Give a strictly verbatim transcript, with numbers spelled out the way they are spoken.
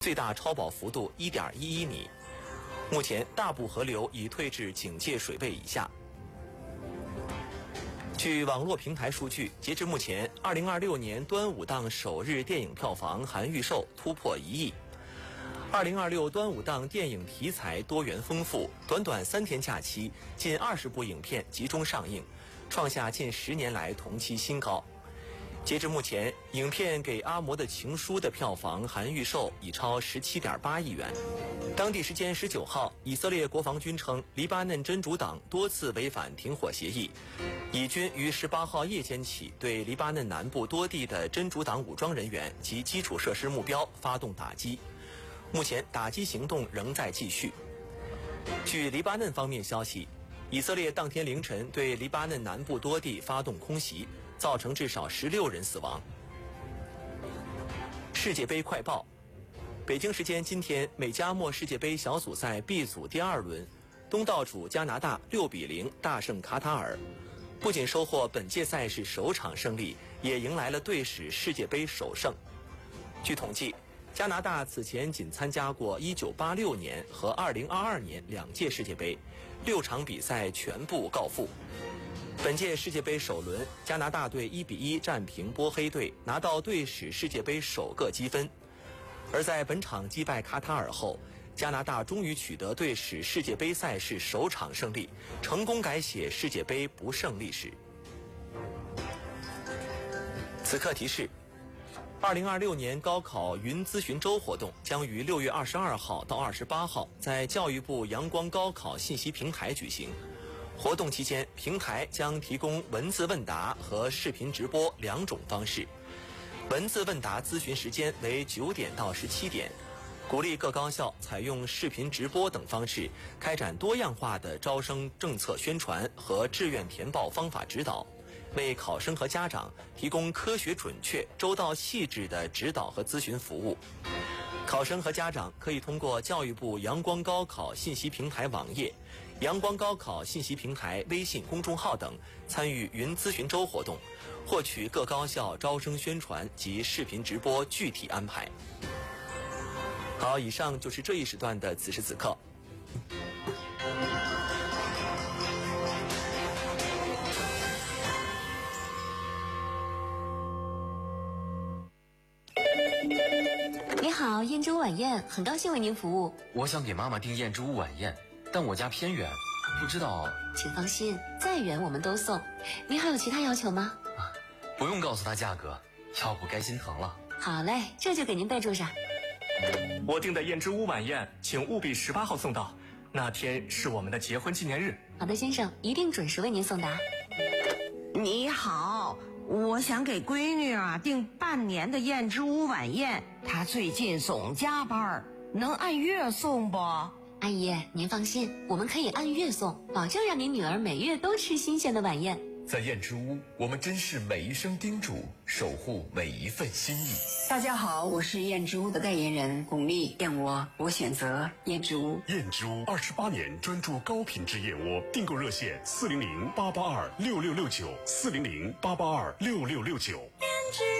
最大超保幅度 一点一一米。目前大部河流已退至警戒水位以下。据网络平台数据，截至目前，二零二六年端午档首日电影票房含预售突破一亿。二零二六端午档电影题材多元丰富，短短三天假期，近二十部影片集中上映，创下近十年来同期新高。截至目前，影片《给阿嬷的情书》的票房含预售已超 十七点八亿元。当地时间十九号，以色列国防军称，黎巴嫩真主党多次违反停火协议。以军于十八号夜间起对黎巴嫩南部多地的真主党武装人员及基础设施目标发动打击。目前打击行动仍在继续。据黎巴嫩方面消息，以色列当天凌晨对黎巴嫩南部多地发动空袭，造成至少十六人死亡。世界杯快报：北京时间今天，美加墨世界杯小组赛 B 组第二轮，东道主加拿大六比零大胜卡塔尔，不仅收获本届赛事首场胜利，也迎来了队史世界杯首胜。据统计，加拿大此前仅参加过一九八六年和二零二二年两届世界杯，六场比赛全部告负。本届世界杯首轮，加拿大队一比一战平波黑队，拿到队史世界杯首个积分。而在本场击败卡塔尔后，加拿大终于取得队史世界杯赛事首场胜利，成功改写世界杯不胜历史。此刻提示：二零二六年高考云咨询周活动将于六月二十二号到二十八号在教育部阳光高考信息平台举行。活动期间，平台将提供文字问答和视频直播两种方式。文字问答咨询时间为九点到十七点，鼓励各高校采用视频直播等方式，开展多样化的招生政策宣传和志愿填报方法指导，为考生和家长提供科学准确、周到细致的指导和咨询服务。考生和家长可以通过教育部阳光高考信息平台网页、阳光高考信息平台微信公众号等参与云咨询周活动，获取各高校招生宣传及视频直播具体安排。好，以上就是这一时段的此时此刻。 你好，燕之屋晚宴，很高兴为您服务。 我想给妈妈订燕之屋晚宴，但我家偏远，不知道。 请放心，再远我们都送。您还有其他要求吗？ 啊，不用告诉她价格，要不该心疼了。 好嘞，这就给您备注上。 我订的燕之屋晚宴，请务必十八号送到，那天是我们的结婚纪念日。 好的，先生，一定准时为您送达。 你好，我想给闺女啊订半年的燕之屋晚宴，她最近总加班，能按月送不？ 阿姨，您放心，我们可以按月送，保证让您女儿每月都吃新鲜的晚宴。 在燕之屋，我们珍视每一声叮嘱，守护每一份心意。 大家好，我是燕之屋的代言人巩俐，燕窝我选择燕之屋。 燕之屋二十八年专注高品质燕窝，订购热线四零零八八二六六六九四零零八八二六六六九。